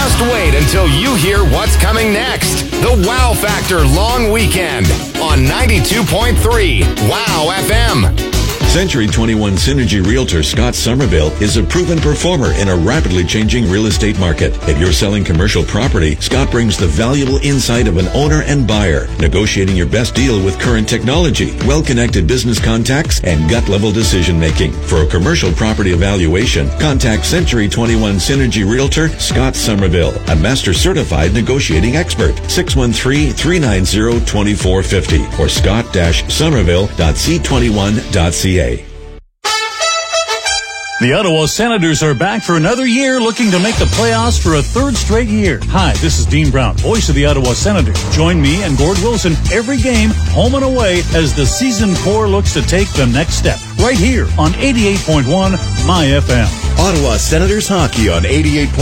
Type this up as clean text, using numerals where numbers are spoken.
Just wait until you hear what's coming next. The Wow Factor Long Weekend on 92.3 Wow FM. Century 21 Synergy Realtor Scott Somerville is a proven performer in a rapidly changing real estate market. If you're selling commercial property, Scott brings the valuable insight of an owner and buyer, negotiating your best deal with current technology, well-connected business contacts, and gut-level decision-making. For a commercial property evaluation, contact Century 21 Synergy Realtor Scott Somerville, a master certified negotiating expert. 613-390-2450 or scott-somerville.c21.ca. The Ottawa Senators are back for another year, looking to make the playoffs for a third straight year. Hi, this is Dean Brown, voice of the Ottawa Senators. Join me and Gord Wilson every game, home and away, as the seasoned core looks to take the next step. Right here on 88.1 My FM. Ottawa Senators hockey on 88.1